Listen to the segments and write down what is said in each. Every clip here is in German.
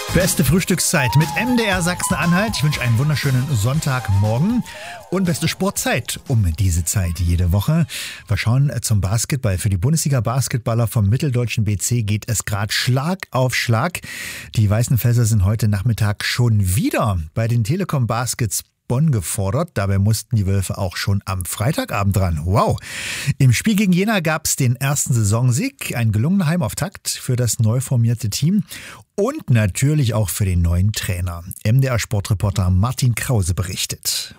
Beste Frühstückszeit mit MDR Sachsen-Anhalt. Ich wünsche einen wunderschönen Sonntagmorgen und beste Sportzeit um diese Zeit jede Woche. Wir schauen zum Basketball. Für die Bundesliga-Basketballer vom mitteldeutschen BC geht es gerade Schlag auf Schlag. Die Weißenfelser sind heute Nachmittag schon wieder bei den Telekom Baskets Bonn gefordert. Dabei mussten die Wölfe auch schon am Freitagabend dran. Wow! Im Spiel gegen Jena gab es den ersten Saisonsieg. Ein gelungener Heimauftakt für das neu formierte Team und natürlich auch für den neuen Trainer. MDR-Sportreporter Martin Krause berichtet.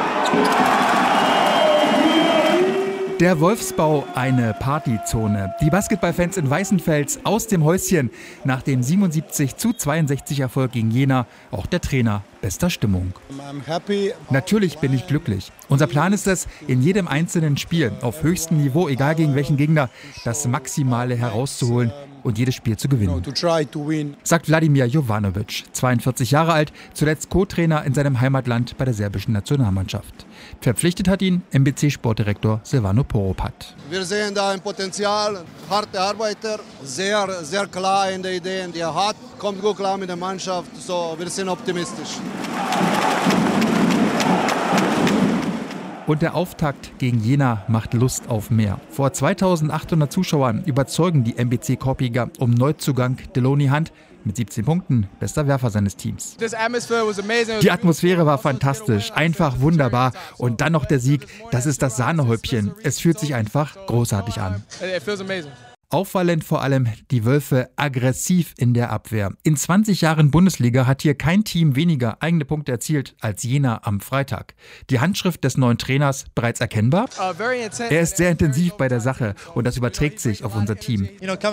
Der Wolfsbau, eine Partyzone. Die Basketballfans in Weißenfels aus dem Häuschen. Nach dem 77:62 Erfolg gegen Jena, auch der Trainer bester Stimmung. Natürlich bin ich glücklich. Unser Plan ist es, in jedem einzelnen Spiel auf höchstem Niveau, egal gegen welchen Gegner, das Maximale herauszuholen und jedes Spiel zu gewinnen, sagt Vladimir Jovanovic, 42 Jahre alt, zuletzt Co-Trainer in seinem Heimatland bei der serbischen Nationalmannschaft. Verpflichtet hat ihn MBC-Sportdirektor Silvano Poropat. Wir sehen da ein Potenzial, harte Arbeiter, sehr, sehr klar in der Idee, die er hat, kommt gut klar mit der Mannschaft, so wir sind optimistisch. Und der Auftakt gegen Jena macht Lust auf mehr. Vor 2800 Zuschauern überzeugen die MBC-Korpiger um Neuzugang Delony Hunt mit 17 Punkten, bester Werfer seines Teams. Die Atmosphäre war fantastisch, einfach wunderbar. Und dann noch der Sieg, das ist das Sahnehäubchen. Es fühlt sich einfach großartig an. Auffallend vor allem die Wölfe aggressiv in der Abwehr. In 20 Jahren Bundesliga hat hier kein Team weniger eigene Punkte erzielt als Jena am Freitag. Die Handschrift des neuen Trainers bereits erkennbar? Er ist sehr intensiv bei der Sache und das überträgt sich auf unser Team.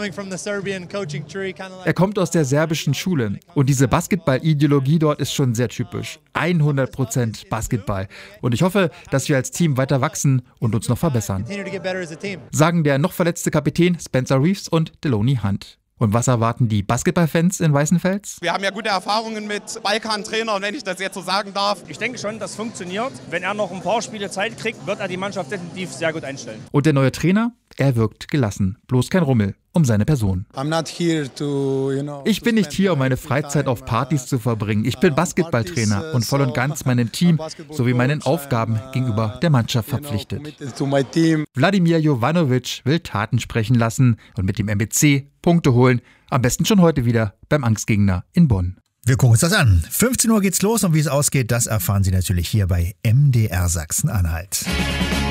Er kommt aus der serbischen Schule und diese Basketball-Ideologie dort ist schon sehr typisch. 100% Basketball. Und ich hoffe, dass wir als Team weiter wachsen und uns noch verbessern, sagen der noch verletzte Kapitän Spencer Reeves und Delony Hunt. Und was erwarten die Basketballfans in Weißenfels? Wir haben ja gute Erfahrungen mit Balkan-Trainern, wenn ich das jetzt so sagen darf. Ich denke schon, das funktioniert. Wenn er noch ein paar Spiele Zeit kriegt, wird er die Mannschaft definitiv sehr gut einstellen. Und der neue Trainer? Er wirkt gelassen. Bloß kein Rummel um seine Person. Ich bin nicht hier, um meine Freizeit auf Partys zu verbringen. Ich bin Basketballtrainer und voll und ganz meinem Team sowie meinen Aufgaben gegenüber der Mannschaft verpflichtet. Vladimir Jovanovic will Taten sprechen lassen und mit dem MBC Punkte holen. Am besten schon heute wieder beim Angstgegner in Bonn. Wir gucken uns das an. 15 Uhr geht's los und wie es ausgeht, das erfahren Sie natürlich hier bei MDR Sachsen-Anhalt.